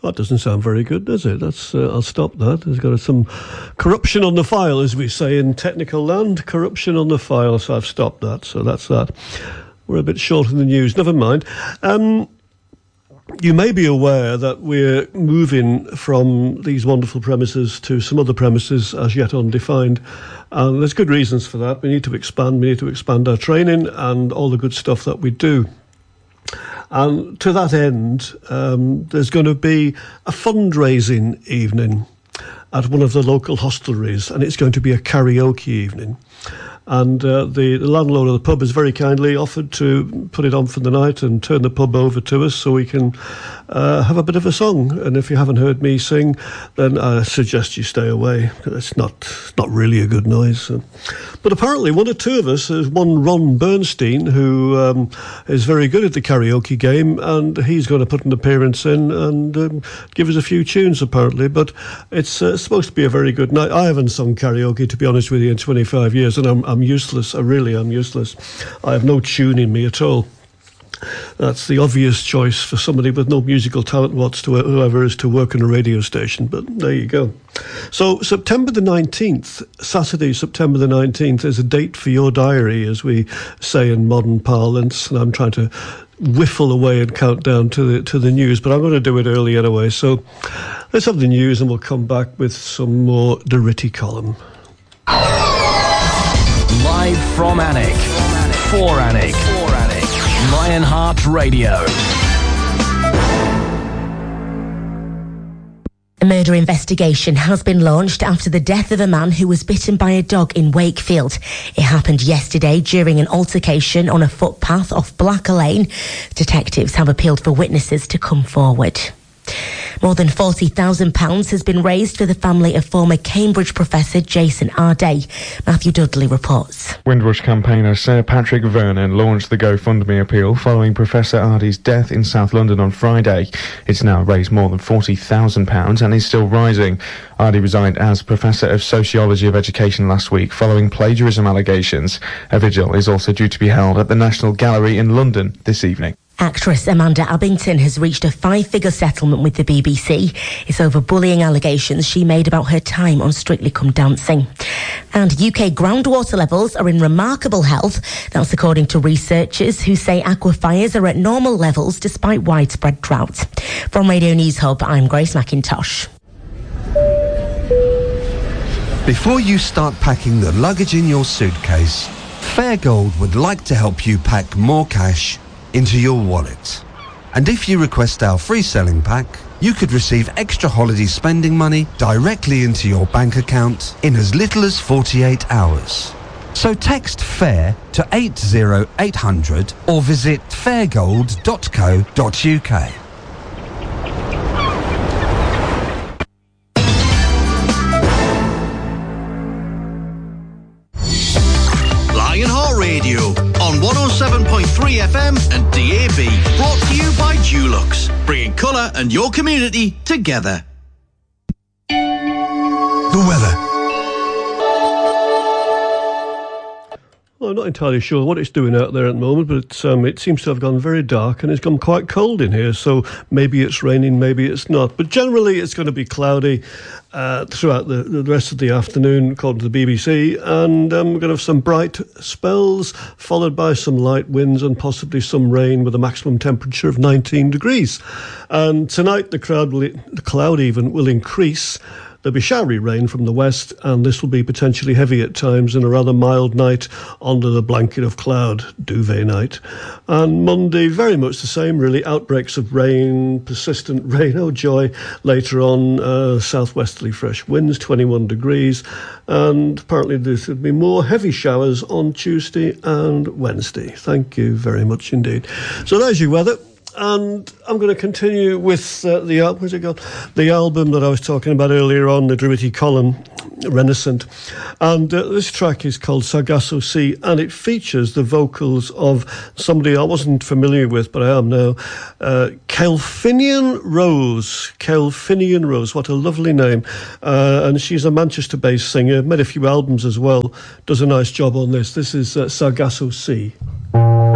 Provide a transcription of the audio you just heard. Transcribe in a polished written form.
That doesn't sound very good, does it? I'll stop that. There's got some corruption on the file, as we say in technical land. Corruption on the file, so I've stopped that. So that's that. We're a bit short in the news. Never mind. You may be aware that we're moving from these wonderful premises to some other premises as yet undefined. And there's good reasons for that. We need to expand. We need to expand our training and all the good stuff that we do. And to that end, there's going to be a fundraising evening at one of the local hostelries, and it's going to be a karaoke evening. And the landlord of the pub has very kindly offered to put it on for the night and turn the pub over to us so we can have a bit of a song. And if you haven't heard me sing, then I suggest you stay away. It's not really a good noise. But apparently one or two of us, there's one Ron Bernstein who is very good at the karaoke game, and he's going to put an appearance in and give us a few tunes apparently. But it's supposed to be a very good night. I haven't sung karaoke, to be honest with you, in 25 years, and I'm useless. I really am useless. I have no tune in me at all. That's the obvious choice for somebody with no musical talent whatsoever is to work in a radio station, but there you go. So September the 19th, Saturday, September the 19th, is a date for your diary, as we say in modern parlance, and I'm trying to whiffle away and count down to the news, but I'm going to do it early anyway. So let's have the news and we'll come back with some more Derrity column. Live from Alnwick, for Alnwick, Lionheart Radio. A murder investigation has been launched after the death of a man who was bitten by a dog in Wakefield. It happened yesterday during an altercation on a footpath off Blacker Lane. Detectives have appealed for witnesses to come forward. More than £40,000 has been raised for the family of former Cambridge professor Jason Arday. Matthew Dudley reports. Windrush campaigner Sir Patrick Vernon launched the GoFundMe appeal following Professor Arday's death in South London on Friday. It's now raised more than £40,000 and is still rising. Arday resigned as Professor of Sociology of Education last week following plagiarism allegations. A vigil is also due to be held at the National Gallery in London this evening. Actress Amanda Abbington has reached a 5-figure settlement with the BBC. It's over bullying allegations she made about her time on Strictly Come Dancing. And UK groundwater levels are in remarkable health. That's according to researchers who say aquifers are at normal levels despite widespread drought. From Radio News Hub, I'm Grace McIntosh. Before you start packing the luggage in your suitcase, Fairgold would like to help you pack more cash into your wallet. And if you request our free selling pack, you could receive extra holiday spending money directly into your bank account in as little as 48 hours. So text FAIR to 80800 or visit fairgold.co.uk. Lionheart Radio on 107.3 FM and DAB. Brought to you by Dulux, bringing colour and your community together. The weather. Well, I'm not entirely sure what it's doing out there at the moment, but it seems to have gone very dark and it's gone quite cold in here, so maybe it's raining, maybe it's not. But generally it's going to be cloudy throughout the rest of the afternoon, according to the BBC, and we're going to have some bright spells, followed by some light winds and possibly some rain with a maximum temperature of 19 degrees. And tonight the cloud even will increase. There'll be showery rain from the west, and this will be potentially heavy at times and a rather mild night under the blanket of cloud, duvet night. And Monday, very much the same, really. Outbreaks of rain, persistent rain, oh joy. Later on, southwesterly fresh winds, 21 degrees. And apparently there's going to be more heavy showers on Tuesday and Wednesday. Thank you very much indeed. So there's your weather. And I'm going to continue with the album that I was talking about earlier on, the Derrity column, Renaissance. And this track is called Sargasso Sea, and it features the vocals of somebody I wasn't familiar with, but I am now, Kelfinian Rose. Kelfinian Rose, what a lovely name. And she's a Manchester-based singer, made a few albums as well, does a nice job on this. This is Sargasso Sea.